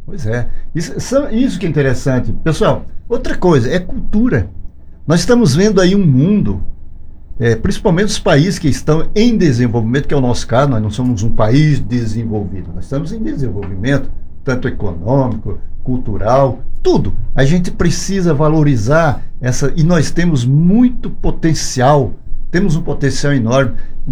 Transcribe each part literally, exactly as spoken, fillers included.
Pois é. Isso, isso que é interessante. Pessoal, outra coisa, é cultura. Nós estamos vendo aí um mundo, é, principalmente os países que estão em desenvolvimento, que é o nosso caso, nós não somos um país desenvolvido, nós estamos em desenvolvimento, tanto econômico, cultural, tudo. A gente precisa valorizar essa, e nós temos muito potencial, temos um potencial enorme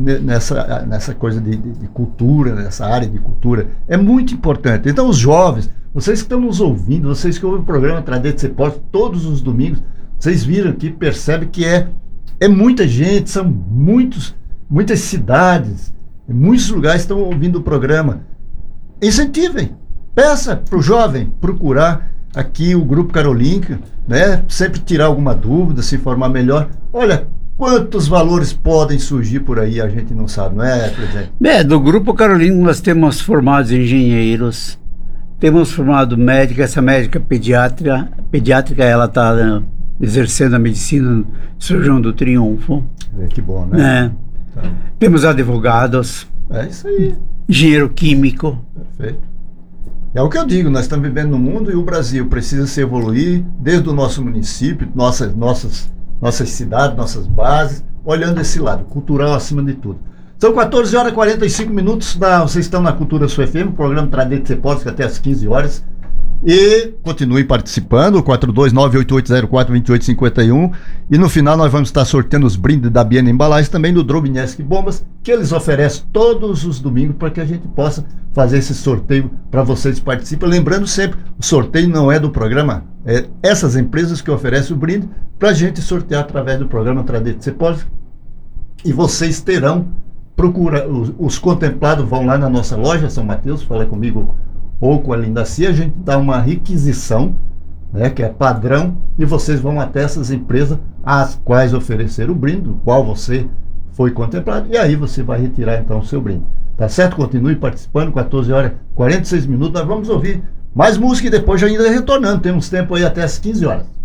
nessa, nessa coisa de, de, de cultura, nessa área de cultura. É muito importante. Então, os jovens, vocês que estão nos ouvindo, vocês que ouvem o programa Tradete Você Pode todos os domingos, vocês viram aqui, percebem que é, é muita gente, são muitos, muitas cidades, muitos lugares estão ouvindo o programa. Incentivem, peça para o jovem procurar aqui o Grupo Carolíntica, né? Sempre tirar alguma dúvida, se informar melhor. Olha, quantos valores podem surgir por aí, a gente não sabe, não é, presidente? É, do Grupo Carolíntica nós temos formados engenheiros, temos formado médica, essa médica pediátrica, pediátrica ela está né, exercendo a medicina no São João do Triunfo. É, que bom, né? É. Tá. Temos advogados. É isso aí. Engenheiro químico. Perfeito. É o que eu digo, nós estamos vivendo no mundo e o Brasil precisa se evoluir desde o nosso município, nossas, nossas, nossas cidades, nossas bases, olhando esse lado, cultural acima de tudo. São quatorze horas e quarenta e cinco minutos, na, vocês estão na Cultura Sua F M, o programa Tradete Você Pode, até às quinze horas. E continue participando, quatro dois nove oito oito zero quatro dois oito cinco um. E no final nós vamos estar sorteando os brindes da Biena Embalagens, também do Drobinesk Bombas, que eles oferecem todos os domingos para que a gente possa fazer esse sorteio para vocês que participam. Lembrando sempre, o sorteio não é do programa, é essas empresas que oferecem o brinde para a gente sortear através do programa Tradete Você Pode. E vocês terão, procura, os, os contemplados vão lá na nossa loja São Mateus, fala comigo ou com a Lindacia, a gente dá uma requisição, né, que é padrão, e vocês vão até essas empresas às quais oferecer o brinde, do qual você foi contemplado, e aí você vai retirar então o seu brinde. Tá certo? Continue participando, quatorze horas e quarenta e seis minutos, nós vamos ouvir mais música e depois já ainda retornando, temos tempo aí até as quinze horas.